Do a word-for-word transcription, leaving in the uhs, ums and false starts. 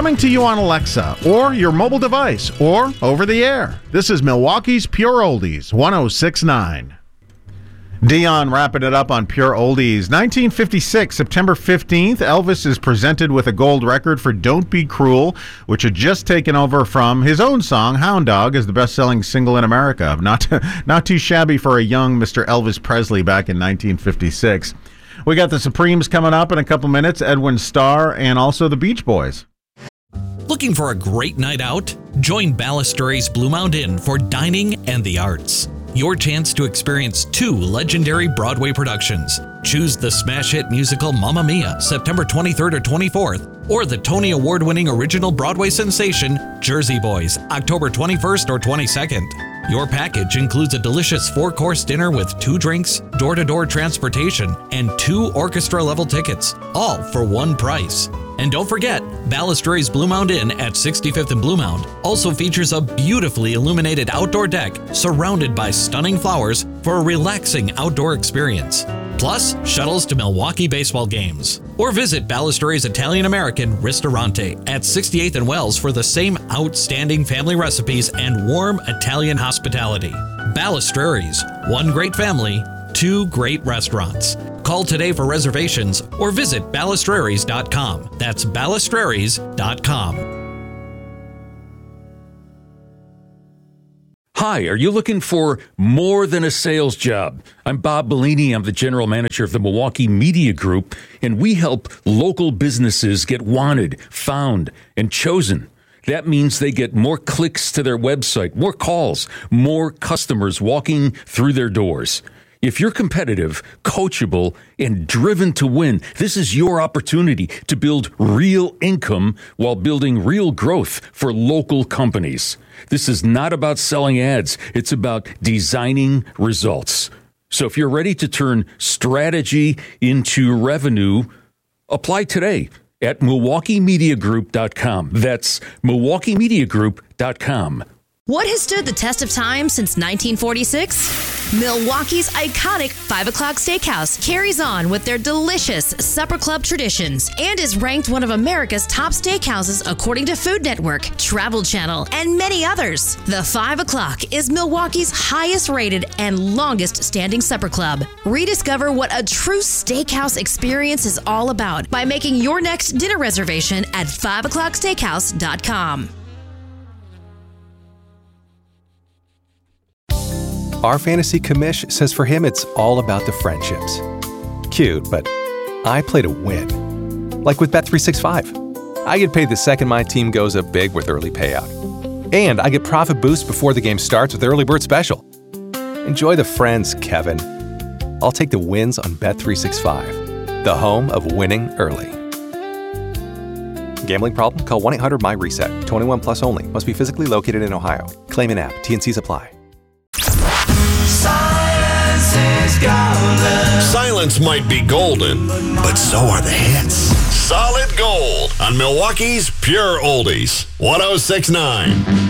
coming to you on Alexa or your mobile device or over the air. This is Milwaukee's Pure Oldies, one oh six point nine. Dion wrapping it up on Pure Oldies. nineteen fifty-six, September fifteenth, Elvis is presented with a gold record for Don't Be Cruel, which had just taken over from his own song, Hound Dog, as the best-selling single in America. Not, not too shabby for a young Mister Elvis Presley back in nineteen fifty-six. We got the Supremes coming up in a couple minutes, Edwin Starr, and also the Beach Boys. Looking for a great night out? Join Balustrades Blue Mound Inn for dining and the arts. Your chance to experience two legendary Broadway productions. Choose the smash hit musical Mamma Mia, September twenty-third or twenty-fourth, or the Tony Award-winning original Broadway sensation, Jersey Boys, October twenty-first or twenty-second. Your package includes a delicious four-course dinner with two drinks, door-to-door transportation, and two orchestra-level tickets, all for one price. And don't forget, Balustrades Blue Mound Inn at sixty-fifth and Blue Mound also features a beautifully illuminated outdoor deck surrounded by stunning flowers for a relaxing outdoor experience. Plus, shuttles to Milwaukee baseball games. Or visit Balustrades Italian American Ristorante at sixty-eighth and Wells for the same outstanding family recipes and warm Italian hospitality. Balustrades, one great family, two great restaurants. Call today for reservations or visit balustrades dot com. That's balustrades dot com. Hi, are you looking for more than a sales job? I'm Bob Bellini. I'm the general manager of the Milwaukee Media Group, and we help local businesses get wanted, found, and chosen. That means they get more clicks to their website, more calls, more customers walking through their doors. If you're competitive, coachable, and driven to win, this is your opportunity to build real income while building real growth for local companies. This is not about selling ads. It's about designing results. So if you're ready to turn strategy into revenue, apply today at milwaukee media group dot com. That's milwaukee media group dot com. What has stood the test of time since nineteen forty-six? Milwaukee's iconic five o'clock Steakhouse carries on with their delicious supper club traditions and is ranked one of America's top steakhouses according to Food Network, Travel Channel, and many others. The five o'clock is Milwaukee's highest rated and longest standing supper club. Rediscover what a true steakhouse experience is all about by making your next dinner reservation at five o'clock steakhouse dot com. Our fantasy commish says for him it's all about the friendships. Cute, but I play to win. Like with Bet three sixty-five. I get paid the second my team goes up big with early payout. And I get profit boost before the game starts with Early Bird Special. Enjoy the friends, Kevin. I'll take the wins on Bet three sixty-five, the home of winning early. Gambling problem? Call one eight hundred M Y reset. twenty-one plus only. Must be physically located in Ohio. Claim an app. T and Cs apply. Silence might be golden, but so are the hits. Solid gold on Milwaukee's Pure Oldies, one oh six point nine.